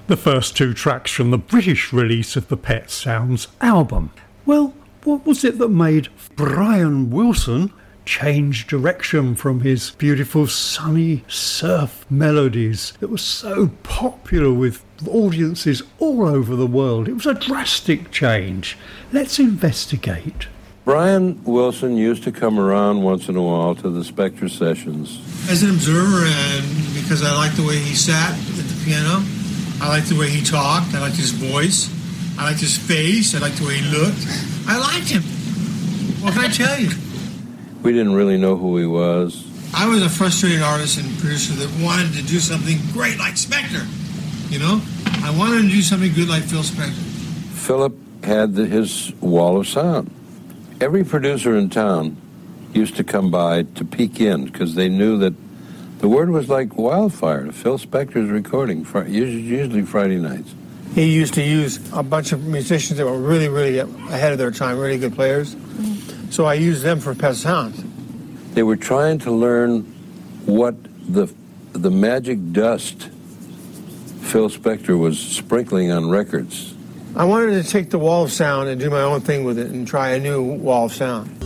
the first two tracks from the British release of the Pet Sounds album. Well, what was it that made Brian Wilson change direction from his beautiful sunny surf melodies that were so popular with audiences all over the world? It was a drastic change. Let's investigate. Brian Wilson used to come around once in a while to the Spector sessions. As an observer, and because I liked the way he sat at the piano, I liked the way he talked, I liked his voice, I liked his face, I liked the way he looked. I liked him. What can I tell you? We didn't really know who he was. I was a frustrated artist and producer that wanted to do something great like Spector. You know? I wanted to do something good like Phil Spector. Philip had his wall of sound. Every producer in town used to come by to peek in because they knew that the word was like wildfire. Phil Spector's recording, usually Friday nights. He used to use a bunch of musicians that were really, really ahead of their time, really good players. So I used them for Pet Sounds. They were trying to learn what the magic dust Phil Spector was sprinkling on records. I wanted to take the wall of sound and do my own thing with it and try a new wall of sound.